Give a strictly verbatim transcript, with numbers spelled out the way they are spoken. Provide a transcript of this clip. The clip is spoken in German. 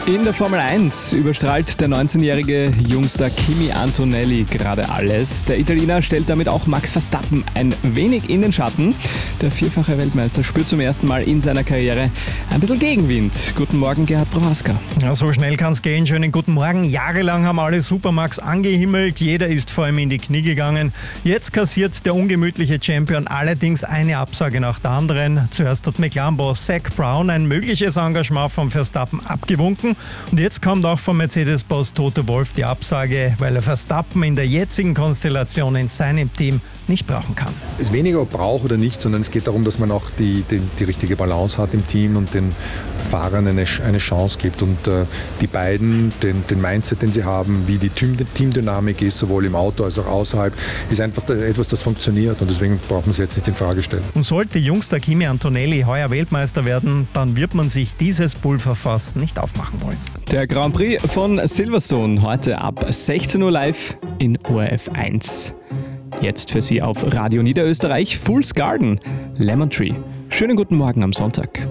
In der Formel eins überstrahlt der neunzehnjährige Jungstar Kimi Antonelli gerade alles. Der Italiener stellt damit auch Max Verstappen ein wenig in den Schatten. Der vierfache Weltmeister spürt zum ersten Mal in seiner Karriere ein bisschen Gegenwind. Guten Morgen, Gerhard Prohaska. Ja, so schnell kann es gehen. Schönen guten Morgen. Jahrelang haben alle Supermax angehimmelt. Jeder ist vor ihm in die Knie gegangen. Jetzt kassiert der ungemütliche Champion allerdings eine Absage nach der anderen. Zuerst hat McLaren-Boss Zak Brown ein mögliches Engagement von Verstappen abgewunken. Und jetzt kommt auch vom Mercedes-Boss Toto Wolff die Absage, weil er Verstappen in der jetzigen Konstellation in seinem Team nicht brauchen kann. Es ist weniger braucht oder nicht, sondern es geht darum, dass man auch die, die, die richtige Balance hat im Team und den Fahrern eine, eine Chance gibt. Und äh, die beiden, den, den Mindset, den sie haben, wie die Team, die Teamdynamik ist, sowohl im Auto als auch außerhalb, ist einfach etwas, das funktioniert. Und deswegen braucht man es jetzt nicht in Frage stellen. Und sollte Jungstar Kimi Antonelli heuer Weltmeister werden, dann wird man sich dieses Pulverfass nicht aufmachen wollen. Der Grand Prix von Silverstone heute ab sechzehn Uhr live in O R F eins. Jetzt für Sie auf Radio Niederösterreich Fool's Garden, Lemon Tree. Schönen guten Morgen am Sonntag.